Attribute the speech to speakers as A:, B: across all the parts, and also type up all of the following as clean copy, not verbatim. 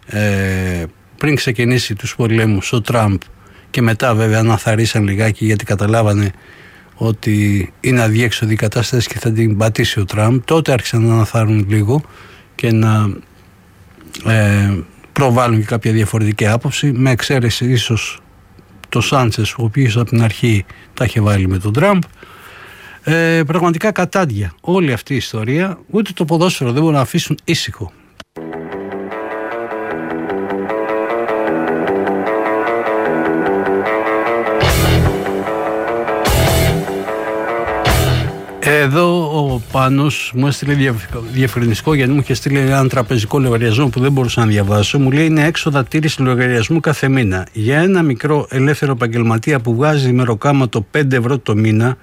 A: πριν ξεκινήσει τους πολέμους ο Τραμπ, και μετά βέβαια αναθαρρύσαν λιγάκι γιατί καταλάβανε ότι είναι αδιέξοδη η κατάσταση και θα την πατήσει ο Τραμπ. Τότε άρχισαν να αναθάρρουν λίγο και να προβάλλουν και κάποια διαφορετική άποψη, με εξαίρεση ίσως το Σάντσες, ο οποίος από την αρχή τα είχε βάλει με τον Τραμπ. Πραγματικά κατάντια όλη αυτή η ιστορία. Ούτε το ποδόσφαιρο δεν μπορούν να αφήσουν ήσυχο. Εδώ ο Πάνος μου έστειλε διευκρινιστικό, γιατί μου είχε στείλει έναν τραπεζικό λογαριασμό που δεν μπορούσα να διαβάσω. Μου λέει είναι έξοδα τήρηση λογαριασμού κάθε μήνα. Για ένα μικρό ελεύθερο επαγγελματία που βγάζει μεροκάματο 5 ευρώ το μήνα,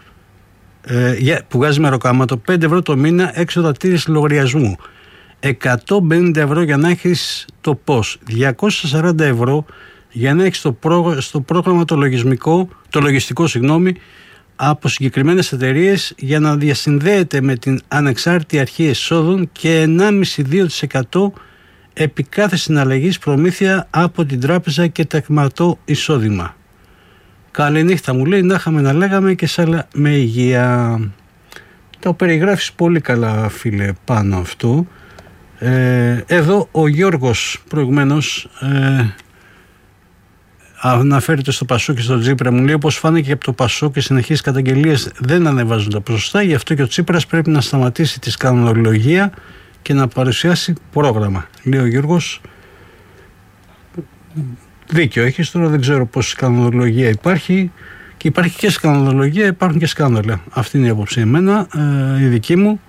A: το μήνα, έξοδα τήρηση λογαριασμού 150 ευρώ για να έχεις το πώς, 240 ευρώ για να έχεις στο πρόγραμμα το λογιστικό από συγκεκριμένες εταιρείες για να διασυνδέεται με την ανεξάρτητη αρχή εσόδων, και 1,5-2% επί κάθε συναλλαγής προμήθεια από την τράπεζα και τεκματό εισόδημα. Καληνύχτα, μου λέει, να είχαμε να λέγαμε και με υγεία. Το περιγράφεις πολύ καλά, φίλε, πάνω αυτό. Εδώ ο Γιώργος προηγουμένως αναφέρεται στο Πασόκ και στο Τσίπρα. Μου λέει, όπως φάνηκε από το Πασόκ και συνεχείς καταγγελίες δεν ανεβάζουν τα ποσοστά, γι' αυτό και ο Τσίπρας πρέπει να σταματήσει τη σκανδαλολογία και να παρουσιάσει πρόγραμμα. Λέει ο Γιώργος, δίκιο έχεις, τώρα δεν ξέρω πόση σκανδαλολογία υπάρχει, και υπάρχει και σκανδαλολογία, υπάρχουν και σκάνδαλα. Αυτή είναι η άποψη εμένα, η δική μου.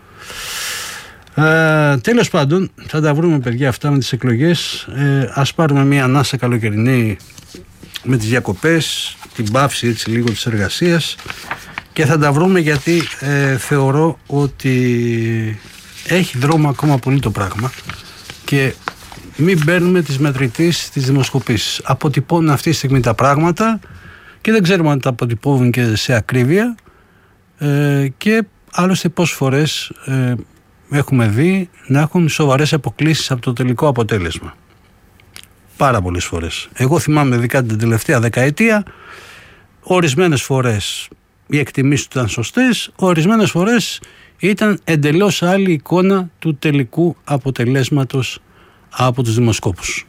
A: Τέλος πάντων, θα τα βρούμε, παιδιά, αυτά με τις εκλογές. Ας πάρουμε μια ανάσα καλοκαιρινή με τις διακοπές, την πάυση έτσι λίγο της εργασίας, και θα τα βρούμε, γιατί θεωρώ ότι έχει δρόμο ακόμα πολύ το πράγμα, και μην παίρνουμε τις μετρητής της δημοσκοπής. Αποτυπώνουν αυτή τη στιγμή τα πράγματα και δεν ξέρουμε αν τα αποτυπώνουν και σε ακρίβεια, και άλλωστε πόσες φορές έχουμε δει να έχουν σοβαρές αποκλίσεις από το τελικό αποτέλεσμα. Πάρα πολλές φορές. Εγώ θυμάμαι ειδικά την τελευταία δεκαετία, ορισμένες φορές οι εκτιμήσεις του ήταν σωστές, ορισμένες φορές ήταν εντελώς άλλη εικόνα του τελικού αποτελέσματος από τους δημοσκόπους.